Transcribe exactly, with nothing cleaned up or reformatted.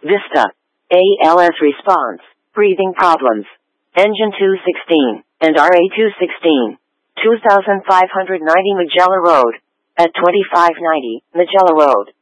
Vista. A L S response. Breathing problems. Engine two sixteen and R A two sixteen. two thousand five hundred ninety Magella Road. At twenty-five ninety Magella Road.